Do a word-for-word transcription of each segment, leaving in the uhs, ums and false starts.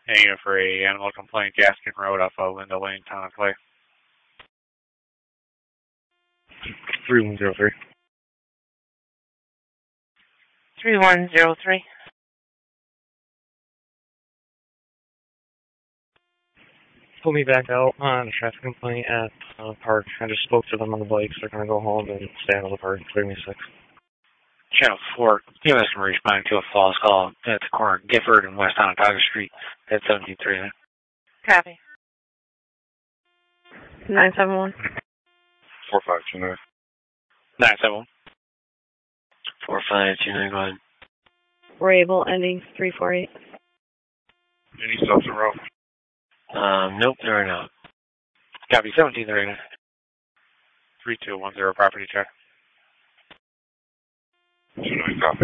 Hanging for a animal complaint, Gaskin Road off of Linda Lane, Town of Clay. three one zero three. three one zero three. Pull me back out on a traffic complaint at the park. I just spoke to them on the bikes. They're going to go home and stay out of the park. Clear me six. Channel four, U S responding to a false call at the corner of Gifford and West Onondaga Street at seventeen thirty. Copy. nine seven one. four five two nine. nine seven one. four five two nine, go ahead. Rabel, ending three four eight. Any stops in row? Um, nope, there are not. Copy, seventeen thirty. three two one zero, property check. two nine, copy.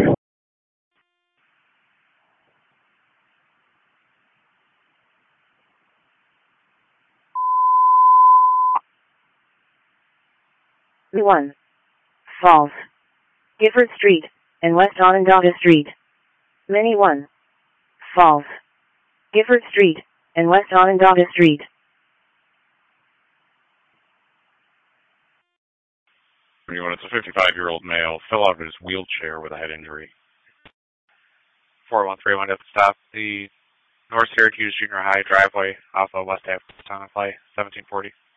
one. Falls. Gifford Street and West Onondaga Street. Many one. Falls. Gifford Street and West Onondaga Street. It's a fifty-five-year-old male. Fell out of his wheelchair with a head injury. four one three one at the stop. The North Syracuse Junior High driveway off of West Avenue, Town of Clay, seventeen forty.